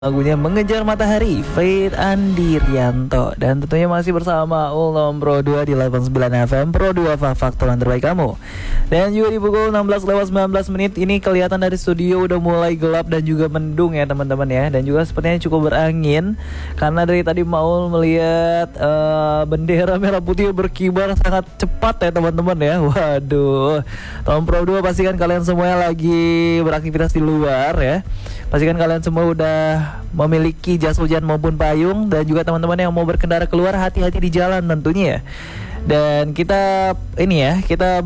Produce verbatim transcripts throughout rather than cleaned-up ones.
Lagunya Mengejar Matahari, Faith Andi Rianto. Dan tentunya masih bersama Ulom Pro dua di delapan puluh sembilan F M Pro dua, faktor yang terbaik kamu. Dan juga di pukul enam belas lewat sembilan belas menit ini kelihatan dari studio udah mulai gelap dan juga mendung ya teman-teman ya. Dan juga sepertinya cukup berangin karena dari tadi Maul melihat uh, bendera merah putih berkibar sangat cepat ya teman-teman ya. Waduh, Ulom Pro dua pastikan kalian semuanya lagi beraktivitas di luar ya. Pastikan kalian semua udah memiliki jas hujan maupun payung. Dan juga teman-teman yang mau berkendara keluar, hati-hati di jalan tentunya ya. Dan kita ini ya, kita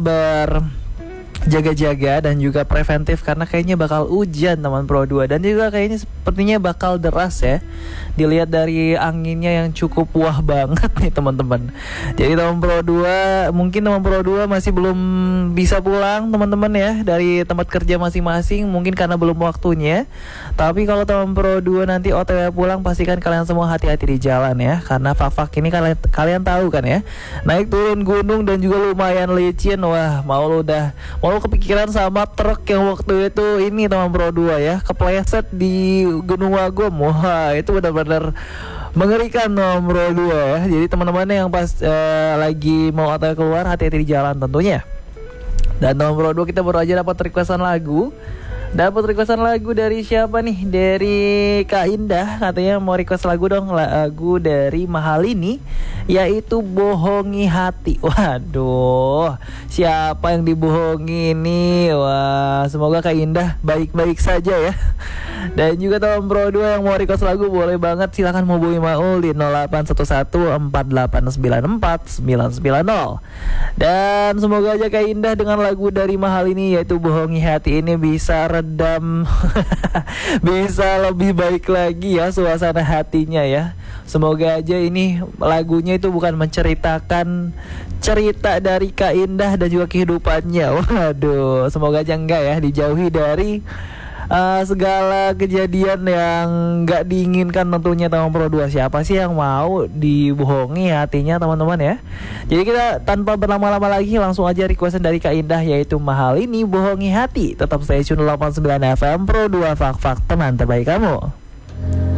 berjaga-jaga dan juga preventif karena kayaknya bakal hujan teman Pro dua. Dan juga kayaknya sepertinya bakal deras ya, dilihat dari anginnya yang cukup wah banget nih teman-teman. Jadi teman Pro dua, mungkin teman Pro dua masih belum bisa pulang teman-teman ya dari tempat kerja masing-masing, mungkin karena belum waktunya. Tapi kalau teman Pro dua nanti O T W pulang, pastikan kalian semua hati-hati di jalan ya. Karena fak-fak ini kalian kalian tahu kan ya, naik turun gunung dan juga lumayan licin. Wah, mau lu udah mau lu kepikiran sama truk yang waktu itu ini teman Pro dua ya, kepleset di Gunung Wagom. Wah, itu benar-benar mengerikan nomor dua ya. Jadi teman-teman yang pas uh, lagi mau atau keluar, hati-hati di jalan tentunya. Dan nomor dua kita baru aja dapat requestan lagu. Dapat requestan lagu dari siapa nih? Dari Kak Indah, katanya mau request lagu dong, lagu dari Mahalini, yaitu Bohongi Hati. Waduh, siapa yang dibohongi ini? Wah, semoga Kak Indah baik-baik saja ya. Dan juga teman Pro dua yang mau request lagu, boleh banget, silahkan hubungi Maul di nol delapan satu satu empat delapan sembilan empat sembilan sembilan nol. Dan semoga aja Kak Indah dengan lagu dari Mahalini yaitu Bohongi Hati ini bisa redam bisa lebih baik lagi ya suasana hatinya ya. Semoga aja ini lagunya itu bukan menceritakan cerita dari Kak Indah dan juga kehidupannya. Waduh, semoga aja enggak ya, dijauhi dari Uh, segala kejadian yang gak diinginkan tentunya teman Pro dua. Siapa sih yang mau dibohongi hatinya teman-teman ya. Jadi kita tanpa berlama-lama lagi langsung aja requestan dari Kak Indah yaitu Mahalini, Bohongi Hati. Tetap stay tune delapan puluh sembilan F M Pro dua, fak-fak teman terbaik kamu.